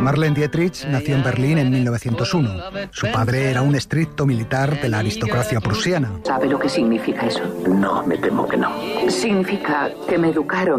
Marlene Dietrich nació en Berlín en 1901. Su padre era un estricto militar de la aristocracia prusiana. ¿Sabe lo que significa eso? No, me temo que no. Significa que me educaron